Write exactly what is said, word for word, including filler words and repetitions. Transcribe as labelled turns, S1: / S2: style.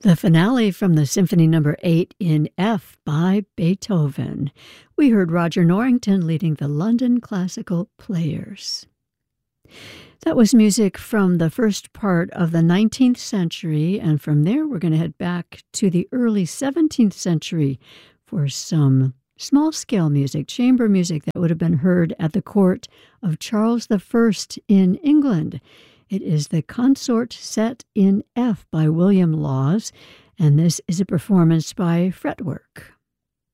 S1: The finale from the Symphony Number eight in F by Beethoven. We heard Roger Norrington leading the London Classical Players. That was music from the first part of the nineteenth century, and from there we're going to head back to the early seventeenth century for some small-scale music, chamber music that would have been heard at the court of Charles the First in England. It is the Consort Set in F by William Laws, and this is a performance by Fretwork.